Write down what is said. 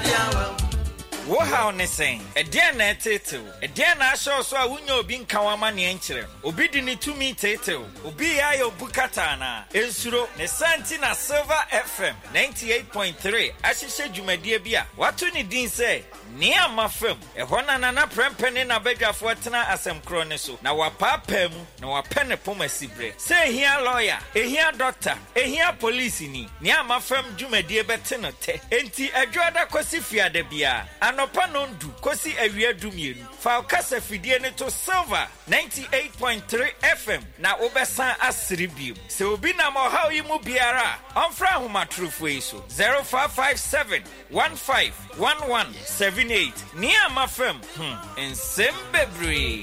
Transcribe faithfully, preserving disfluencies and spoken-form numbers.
Wo how ne sen e dia na tetew e dia na show so a wunya obi nkawama ne enkyere obi di ne tumi tetew obi ya yo bukata na ensuro ne santi na Silver F M ninety-eight point three ahihye dwumadie bia watu ne din se ne amafam e hona na na prempene na badwafo tena asem kro ne so na wapapa mu na wapene pomasibre se hia lawyer ehia doctor ehia police ni ne amafam dwumadie bete no te enti adwoda kosi fiade bia anopa nondu kosi awia dumienu fa kasa fidie ne to Silver ninety-eight point three F M na obesan asribiem se obi na mo haw yi mu biara onfra homa trufo yi so zero five five seven one five one one seven eight ni amafam hmm ensem bebre.